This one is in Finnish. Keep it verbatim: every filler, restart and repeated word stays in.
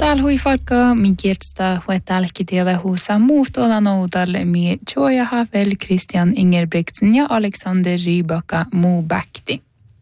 Täällä hui falka mi kirsta huetalki tiedä huusa muutona noudalle mi Joja Havel, Christian Ingebrigtsen ja Alexander Rybaka Mubakti.